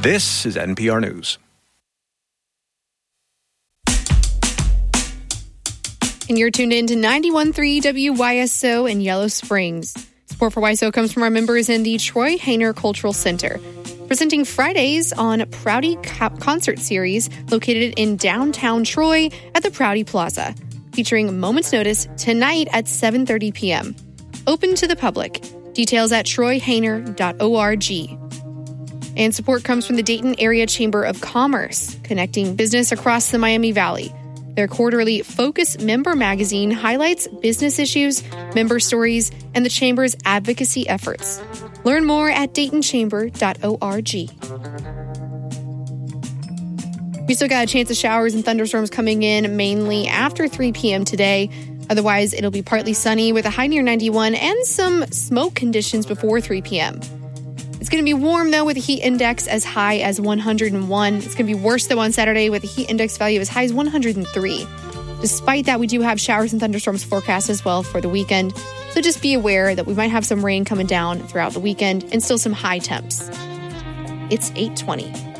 This is NPR News. And you're tuned in to 91.3 WYSO in Yellow Springs. Support for YSO comes from our members in the Troy Hayner Cultural Center, presenting Fridays on Proudy Concert Series located in downtown Troy at the Proudy Plaza, featuring Moment's Notice tonight at 7:30 p.m. Open to the public. Details at troyhayner.org. And support comes from the Dayton Area Chamber of Commerce, connecting business across the Miami Valley. Their quarterly Focus member magazine highlights business issues, member stories, and the Chamber's advocacy efforts. Learn more at daytonchamber.org. We still got a chance of showers and thunderstorms coming in mainly after 3 p.m. today. Otherwise, it'll be partly sunny with a high near 91 and some smoke conditions before 3 p.m. It's going to be warm, though, with a heat index as high as 101. It's going to be worse, though, on Saturday with a heat index value as high as 103. Despite that, we do have showers and thunderstorms forecast as well for the weekend. So just be aware that we might have some rain coming down throughout the weekend and still some high temps. It's 8:20.